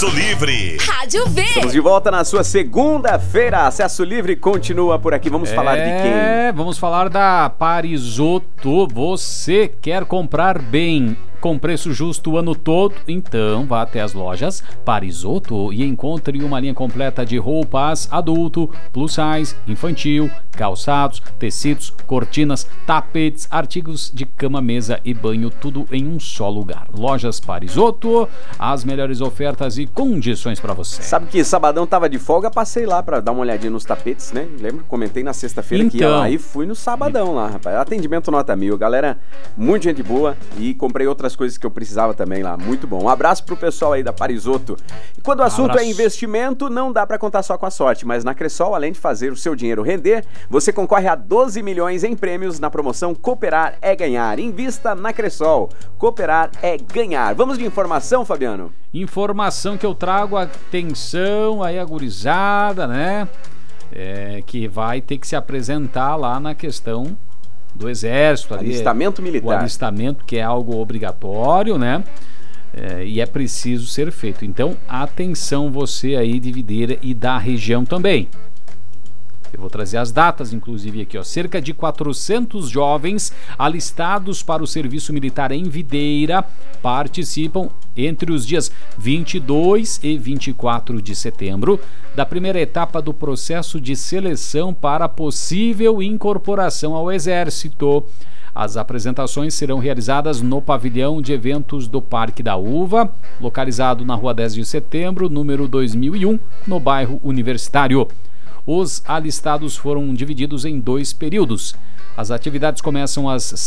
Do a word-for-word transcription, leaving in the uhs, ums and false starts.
Acesso Livre. Rádio V. Estamos de volta na sua segunda-feira. Acesso Livre continua por aqui. Vamos é, falar de quem? É, vamos falar da Parisoto. Você quer comprar bem, com preço justo o ano todo? Então vá até as lojas Parisoto e encontre uma linha completa de roupas adulto, plus size, infantil, calçados, tecidos, cortinas, tapetes, artigos de cama, mesa e banho, tudo em um só lugar. Lojas Parisoto, as melhores ofertas e condições para você. Sabe que sabadão tava de folga, passei lá pra dar uma olhadinha nos tapetes, né? Lembra? Comentei na sexta-feira então, que ia lá e fui no sabadão lá, rapaz. Atendimento nota mil, galera, muito gente boa e comprei outras coisas que eu precisava também lá, muito bom. Um abraço pro pessoal aí da Parisoto. E quando o assunto abraço. é investimento, não dá pra contar só com a sorte, mas na Cressol, além de fazer o seu dinheiro render, você concorre a doze milhões em prêmios na promoção Cooperar é Ganhar. Invista na Cressol. Cooperar é ganhar. Vamos de informação, Fabiano? Informação que eu trago, atenção aí a gurizada, né? É, que vai ter que se apresentar lá na questão do exército. Ali, alistamento militar. O alistamento, que é algo obrigatório, né? É, e é preciso ser feito. Então, atenção você aí de Videira e da região também. Eu vou trazer as datas, inclusive, aqui, ó. Cerca de quatrocentos jovens alistados para o serviço militar em Videira participam entre os dias vinte e dois e vinte e quatro de setembro da primeira etapa do processo de seleção para possível incorporação ao Exército. As apresentações serão realizadas no pavilhão de eventos do Parque da Uva, localizado na rua dez de setembro, número dois mil e um, no bairro Universitário. Os alistados foram divididos em dois períodos. As atividades começam às